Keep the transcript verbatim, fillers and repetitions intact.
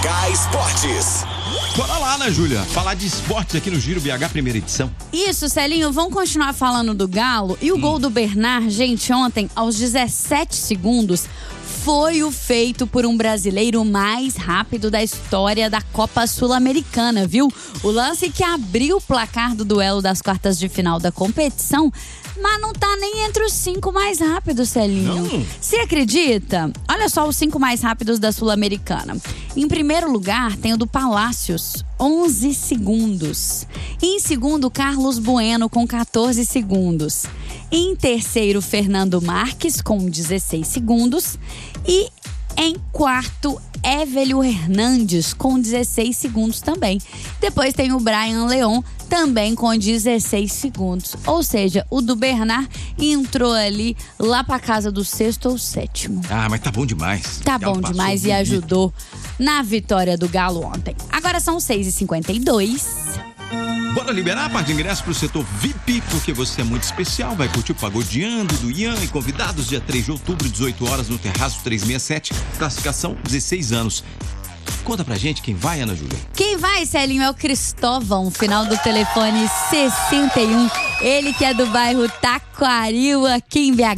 H Esportes. Bora lá, né, Júlia? Falar de esportes aqui no Giro B H, primeira edição. Isso, Celinho, vamos continuar falando do Galo. E o hum. gol do Bernard, gente, ontem, aos dezessete segundos, foi o feito por um brasileiro mais rápido da história da Copa Sul-Americana, viu? O lance que abriu o placar do duelo das quartas de final da competição, mas não tá nem entre os cinco mais rápidos, Celinho. Você acredita? Olha só os cinco mais rápidos da Sul-Americana. Em primeiro lugar, tem o do Palácios, onze segundos. Em segundo, Carlos Bueno, com quatorze segundos. Em terceiro, Fernando Marques, com dezesseis segundos. E em quarto, Evelio Hernandes, com dezesseis segundos também. Depois tem o Brian Leon, também com dezesseis segundos. Ou seja, o do Bernard entrou ali lá pra casa do sexto ou sétimo. Ah, mas tá bom demais. Tá bom demais e ajudou na vitória do Galo ontem. Agora são seis e cinquenta e dois. Bora liberar a parte de ingresso pro setor V I P, porque você é muito especial. Vai curtir o Pagodeando do Ian e convidados dia três de outubro, dezoito horas, no Terraço trezentos e sessenta e sete. Classificação dezesseis anos. Conta pra gente quem vai, Ana Júlia. Quem vai, Celinho, é o Cristóvão, final do telefone sessenta e um. Ele que é do bairro Taquaril, aqui em B H.